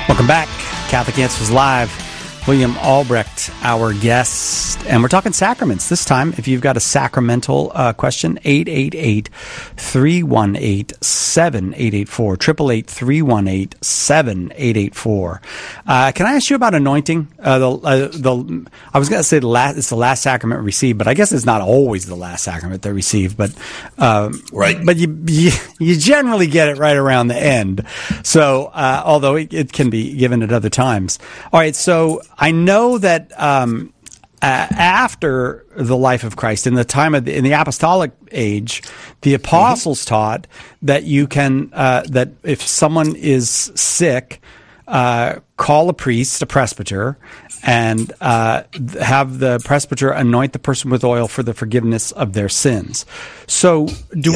Welcome back. Catholic Answers Live. William Albrecht, our guest. And we're talking sacraments this time. If you've got a sacramental question, 888-318-7884, 888-318-7884. Can I ask you about anointing? I was going to say it's the last sacrament received, but I guess it's not always the last sacrament they receive. But right. But you generally get it right around the end. So although it can be given at other times. All right, so I know that after the life of Christ, in the apostolic age, the apostles taught that you can that if someone is sick, call a priest, a presbyter, and have the presbyter anoint the person with oil for the forgiveness of their sins. So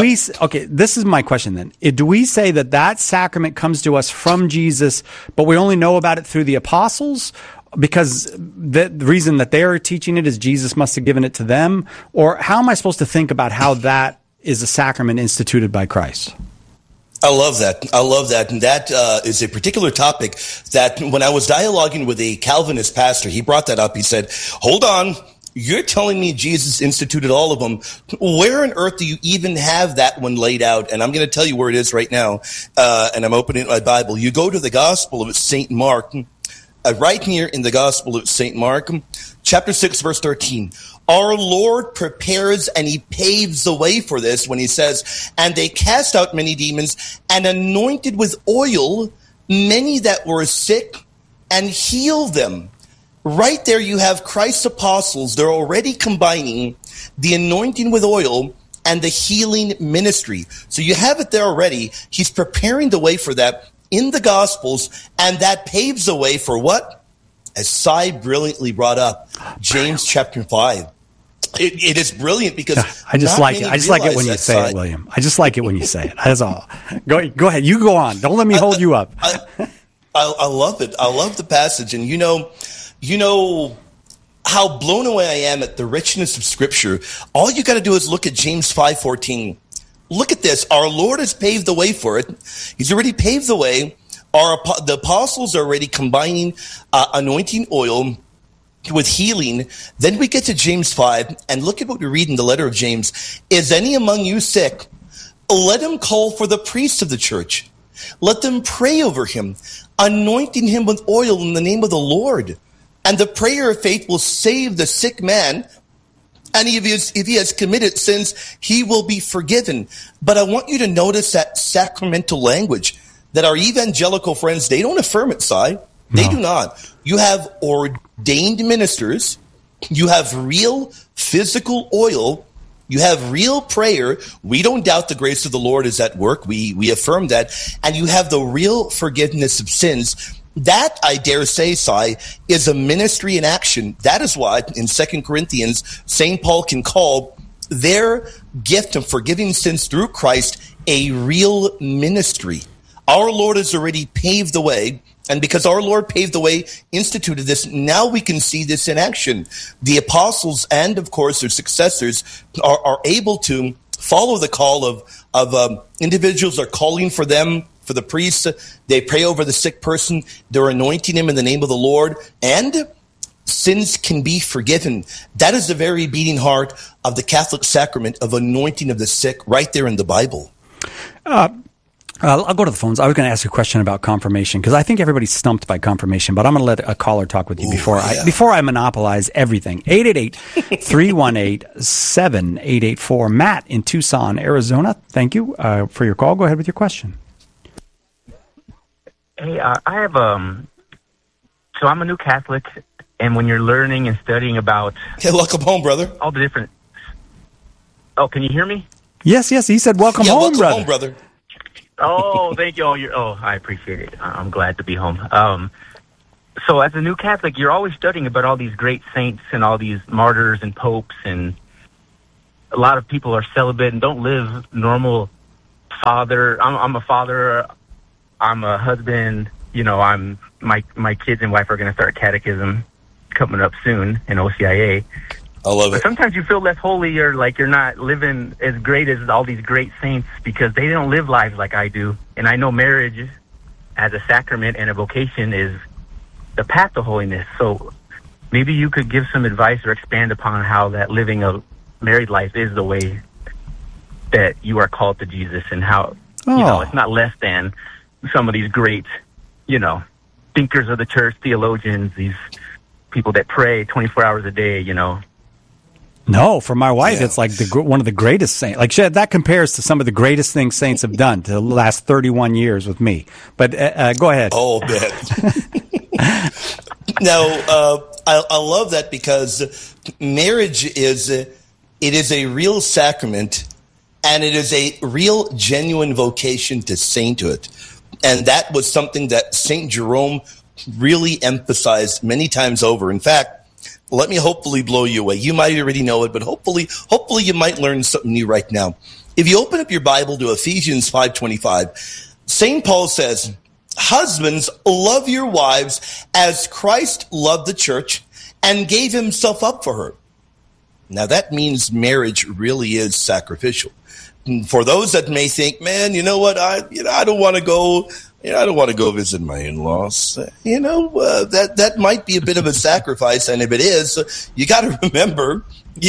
this is my question then. Do we say that sacrament comes to us from Jesus, but we only know about it through the apostles? Because the reason that they're teaching it is Jesus must have given it to them? Or how am I supposed to think about how that is a sacrament instituted by Christ? I love that. And that is a particular topic that when I was dialoguing with a Calvinist pastor, he brought that up. He said, hold on, you're telling me Jesus instituted all of them. Where on earth do you even have that one laid out? And I'm going to tell you where it is right now. And I'm opening my Bible. You go to the Gospel of St. Mark. Right here in the Gospel of St. Mark, chapter 6, verse 13, our Lord prepares and he paves the way for this when he says, and they cast out many demons and anointed with oil many that were sick and healed them. Right there you have Christ's apostles. They're already combining the anointing with oil and the healing ministry. So you have it there already. He's preparing the way for that in the Gospels, and that paves the way for what? As Cy brilliantly brought up, James chapter 5. It is brilliant because I just like it. I just like it when you say it, William. I just like it when you say it. That's all. Go ahead. You go on. Don't let me hold you up. I love it. I love the passage, and you know how blown away I am at the richness of Scripture. All you got to do is look at James 5:14. Look at this. Our Lord has paved the way for it. He's already paved the way. The apostles are already combining anointing oil with healing. Then we get to James 5, and look at what we read in the letter of James. Is any among you sick? Let him call for the priests of the church. Let them pray over him, anointing him with oil in the name of the Lord. And the prayer of faith will save the sick man. And if he has committed sins, he will be forgiven. But I want you to notice that sacramental language that our evangelical friends, they don't affirm it, Si. They do not. You have ordained ministers. You have real physical oil. You have real prayer. We don't doubt the grace of the Lord is at work. We affirm that. And you have the real forgiveness of sins. That, I dare say, Si, is a ministry in action. That is why in 2 Corinthians, St. Paul can call their gift of forgiving sins through Christ a real ministry. Our Lord has already paved the way, and because our Lord paved the way, instituted this, now we can see this in action. The apostles and, of course, their successors are able to follow the call of individuals are calling for them, for the priests. They pray over the sick person. They're anointing him in the name of the Lord, and sins can be forgiven. That is the very beating heart of the Catholic sacrament of anointing of the sick right there in the Bible. I'll go to the phones. I was going to ask a question about confirmation because I think everybody's stumped by confirmation, but I'm going to let a caller talk with you before I monopolize everything. 888-318-7884. Matt in Tucson, Arizona. Thank you for your call. Go ahead with your question. Hey, I have so I'm a new Catholic, and when you're learning and studying about welcome home, brother. All the different. Oh, can you hear me? Yes. He said, "Welcome home, brother." Oh, thank you. I appreciate it. I'm glad to be home. So as a new Catholic, you're always studying about all these great saints and all these martyrs and popes, and a lot of people are celibate and don't live normal. I'm a father. I'm a husband. You know, my kids and wife are going to start catechism coming up soon in OCIA. I love it. But sometimes you feel less holy, or like you're not living as great as all these great saints because they don't live lives like I do. And I know marriage as a sacrament and a vocation is the path to holiness. So maybe you could give some advice or expand upon how that living a married life is the way that you are called to Jesus, and how, it's not less than some of these great, thinkers of the church, theologians, these people that pray 24 hours a day, No, for my wife, it's like one of the greatest saints. Like that compares to some of the greatest things saints have done to the last 31 years with me. But go ahead. Oh, man. No, I love that, because marriage is a real sacrament, and it is a real genuine vocation to sainthood. And that was something that St. Jerome really emphasized many times over. In fact, let me hopefully blow you away. You might already know it, but hopefully you might learn something new right now. If you open up your Bible to Ephesians 5:25, St. Paul says, "Husbands, love your wives as Christ loved the church and gave himself up for her." Now that means marriage really is sacrificial. And for those that may think, man, you know what, I don't want to go. I don't want to go visit my in-laws. That might be a bit of a sacrifice, and if it is, you got to remember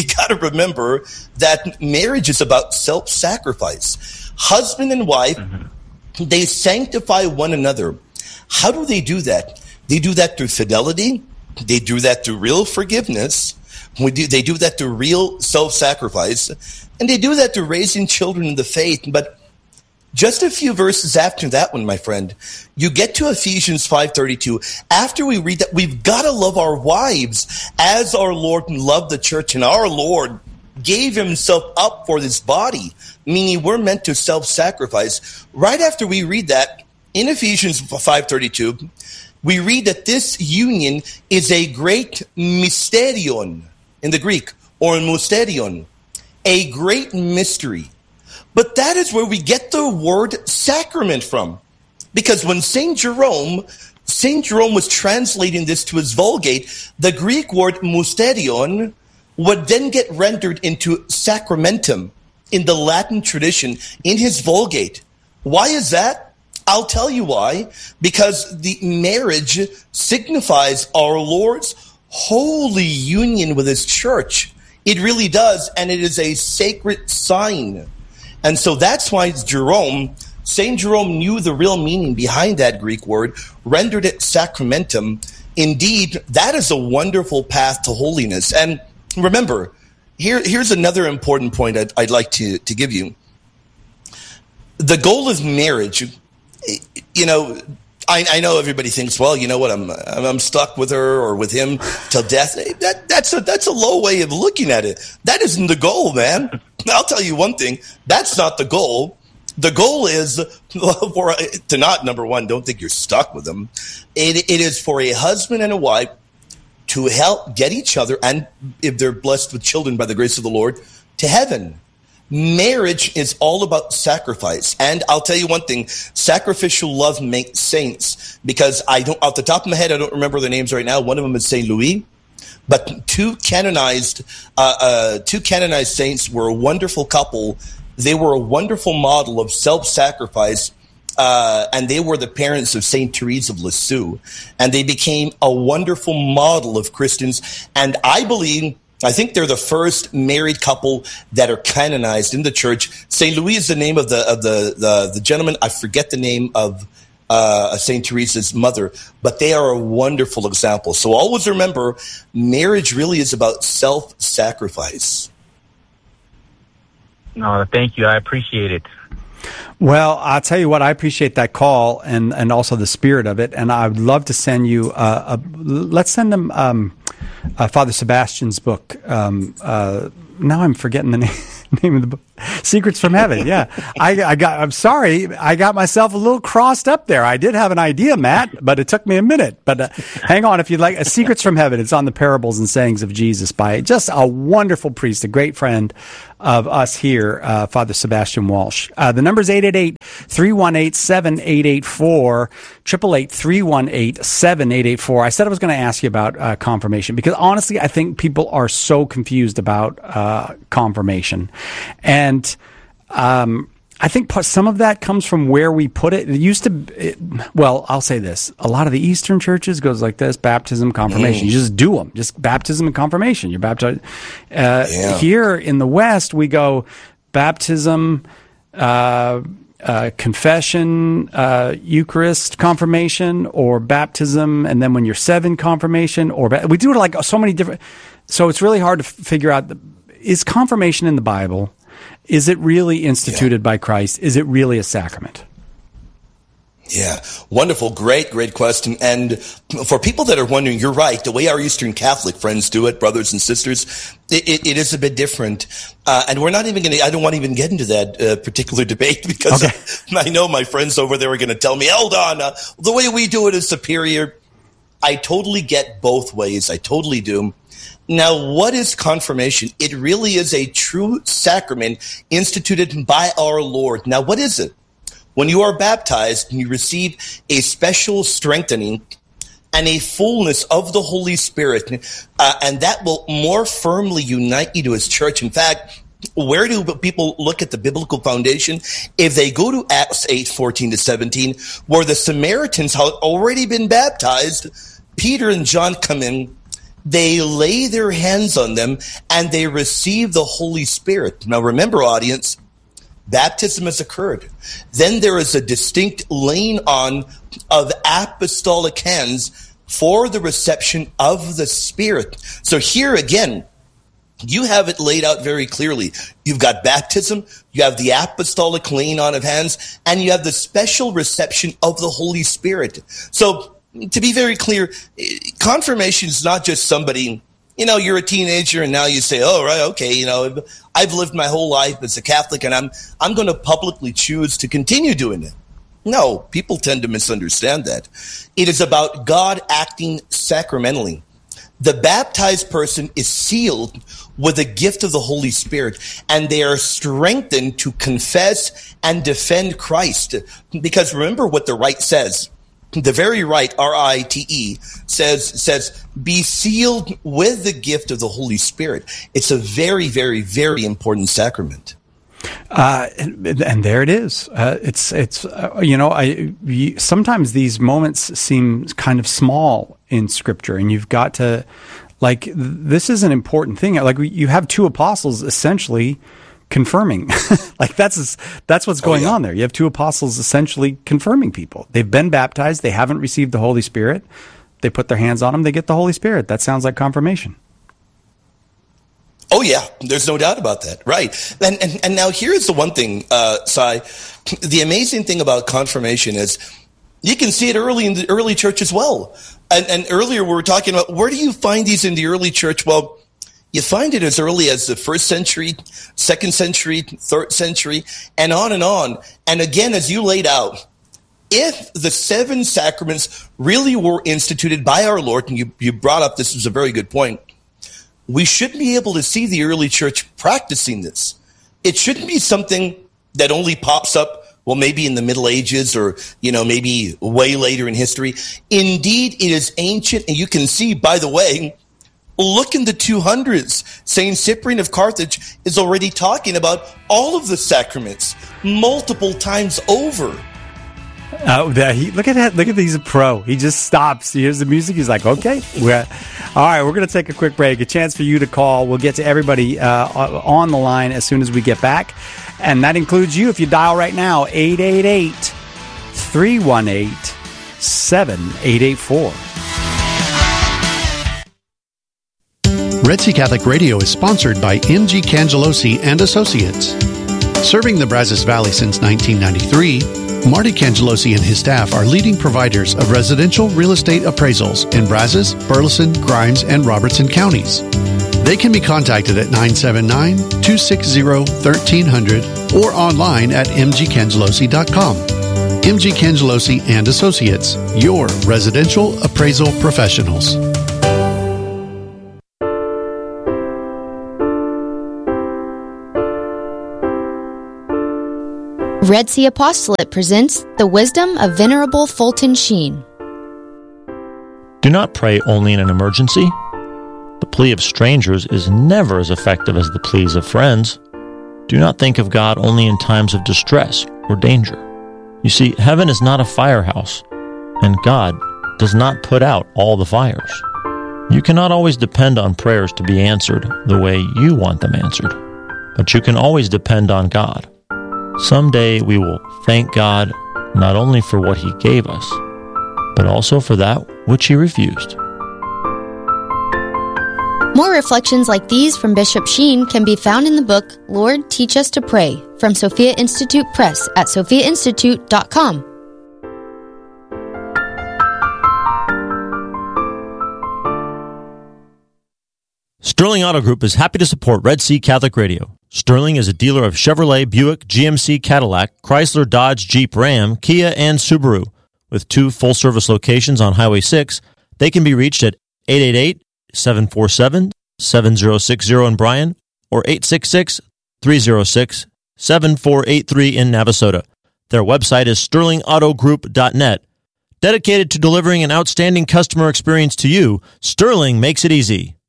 that marriage is about self-sacrifice. Husband and wife, they sanctify one another. How do they do that? They do that through fidelity. They do that through real forgiveness. They do that through real self-sacrifice, and they do that through raising children in the faith. But just a few verses after that one, my friend, you get to Ephesians 5:32. After we read that, we've got to love our wives as our Lord loved the church, and our Lord gave himself up for this body, meaning we're meant to self-sacrifice. Right after we read that, in Ephesians 5:32, we read that this union is a great mysterion in the Greek, or mysterion, a great mystery. But that is where we get the word sacrament from. Because when St. Jerome was translating this to his Vulgate, the Greek word mysterion would then get rendered into sacramentum in the Latin tradition in his Vulgate. Why is that? I'll tell you why. Because the marriage signifies our Lord's holy union with his church. It really does, and it is a sacred sign. And so that's why St. Jerome knew the real meaning behind that Greek word, rendered it sacramentum. Indeed, that is a wonderful path to holiness. And remember, here's another important point I'd like to give you. The goal of marriage, I know everybody thinks, well, you know what, I'm stuck with her or with him till death. That's a low way of looking at it. That isn't the goal, man. I'll tell you one thing. That's not the goal. The goal is to not, number one, don't think you're stuck with them. It is for a husband and a wife to help get each other, and if they're blessed with children by the grace of the Lord, to heaven. Marriage is all about sacrifice. And I'll tell you one thing, sacrificial love makes saints, because off the top of my head, I don't remember their names right now. One of them is St. Louis, but two canonized saints were a wonderful couple. They were a wonderful model of self-sacrifice, and they were the parents of St. Therese of Lisieux, and they became a wonderful model of Christians. And I think they're the first married couple that are canonized in the church. St. Louis is the name of the gentleman. I forget the name of St. Teresa's mother, but they are a wonderful example. So always remember, marriage really is about self-sacrifice. No, thank you. I appreciate it. Well, I'll tell you what, I appreciate that call and also the spirit of it. And I would love to send you, let's send them Father Sebastian's book. Now I'm forgetting the name of the book. Secrets from Heaven. Yeah. I'm sorry. I got myself a little crossed up there. I did have an idea, Matt, but it took me a minute. But hang on. If you'd like, Secrets from Heaven, it's on the parables and sayings of Jesus by just a wonderful priest, a great friend of us here, Father Sebastian Walsh. The number is 888-318-7884, 888-318-7884. I said I was going to ask you about confirmation, because honestly, I think people are so confused about confirmation. And I I think some of that comes from where we put it. It used to, I'll say this. A lot of the Eastern churches goes like this: baptism, confirmation. You just do them. Just baptism and confirmation. You're baptized. Here in the West, we go baptism, confession, Eucharist, confirmation, or baptism, and then when you're 7, confirmation, or we do it like so many different. So it's really hard to figure out, is confirmation in the Bible? Is it really instituted by Christ? Is it really a sacrament? Yeah, wonderful, great question. And for people that are wondering, you're right. The way our Eastern Catholic friends do it, brothers and sisters, it is a bit different. And we're not even I don't want to even get into that particular debate because I know my friends over there are going to tell me, hold on, the way we do it is superior. I totally get both ways. I totally do. Now, what is confirmation? It really is a true sacrament instituted by our Lord. Now, what is it? When you are baptized and you receive a special strengthening and a fullness of the Holy Spirit, and that will more firmly unite you to His church. In fact, where do people look at the biblical foundation? If they go to Acts 8:14-17, where the Samaritans had already been baptized, Peter and John come in, they lay their hands on them, and they receive the Holy Spirit. Now remember, audience, baptism has occurred. Then there is a distinct laying on of apostolic hands for the reception of the Spirit. So here again, you have it laid out very clearly. You've got baptism, you have the apostolic laying on of hands, and you have the special reception of the Holy Spirit. So to be very clear, confirmation is not just somebody, you're a teenager and now you say, oh, right, okay, I've lived my whole life as a Catholic and I'm going to publicly choose to continue doing it. No, people tend to misunderstand that. It is about God acting sacramentally. The baptized person is sealed with the gift of the Holy Spirit, and they are strengthened to confess and defend Christ. Because remember what the rite says. The very rite, R-I-T-E, says, be sealed with the gift of the Holy Spirit. It's a very, very, very important sacrament. And there it is. Sometimes these moments seem kind of small in Scripture, and you've got to, this is an important thing. Like, you have 2 apostles essentially confirming. that's what's going on there. You have 2 apostles essentially confirming people. They've been baptized. They haven't received the Holy Spirit. They put their hands on them. They get the Holy Spirit. That sounds like confirmation. Oh, yeah. There's no doubt about that. Right. And now here's the one thing, Cy. The amazing thing about confirmation is you can see it early in the early church as well. And earlier we were talking about, where do you find these in the early church? Well, you find it as early as the 1st century, 2nd century, 3rd century, and on and on. And again, as you laid out, if the 7 sacraments really were instituted by our Lord, and you brought up, this was a very good point, we should be able to see the early church practicing this. It shouldn't be something that only pops up, well, maybe in the Middle Ages or, maybe way later in history. Indeed, it is ancient, and you can see, by the way, look in the 200s. Saint Cyprian of Carthage is already talking about all of the sacraments multiple times over. Look at that! Look at he's a pro. He just stops. He hears the music. He's like, "Okay, all right. We're going to take a quick break. A chance for you to call. We'll get to everybody on the line as soon as we get back, and that includes you if you dial right now 888-318-7884. Red Sea Catholic Radio is sponsored by M.G. Cangelosi and Associates. Serving the Brazos Valley since 1993, Marty Cangelosi and his staff are leading providers of residential real estate appraisals in Brazos, Burleson, Grimes, and Robertson counties. They can be contacted at 979-260-1300 or online at mgcangelosi.com. M.G. Cangelosi and Associates, your residential appraisal professionals. Red Sea Apostolate presents The Wisdom of Venerable Fulton Sheen. Do not pray only in an emergency. The plea of strangers is never as effective as the pleas of friends. Do not think of God only in times of distress or danger. You see, heaven is not a firehouse, and God does not put out all the fires. You cannot always depend on prayers to be answered the way you want them answered, but you can always depend on God. Someday we will thank God not only for what He gave us, but also for that which He refused. More reflections like these from Bishop Sheen can be found in the book, Lord, Teach Us to Pray, from Sophia Institute Press at sophiainstitute.com. Sterling Auto Group is happy to support Red Sea Catholic Radio. Sterling is a dealer of Chevrolet, Buick, GMC, Cadillac, Chrysler, Dodge, Jeep, Ram, Kia, and Subaru. With 2 full-service locations on Highway 6, they can be reached at 888-747-7060 in Bryan or 866-306-7483 in Navasota. Their website is sterlingautogroup.net. Dedicated to delivering an outstanding customer experience to you, Sterling makes it easy.